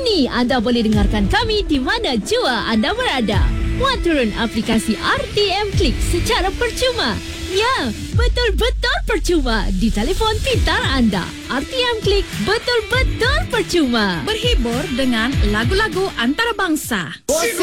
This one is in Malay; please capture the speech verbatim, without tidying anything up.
Kini anda boleh dengarkan kami di mana jua anda berada. Muat turun aplikasi R T M Klik secara percuma. Ya, betul-betul percuma di telefon pintar anda. R T M Klik betul-betul percuma. Berhibur dengan lagu-lagu antarabangsa.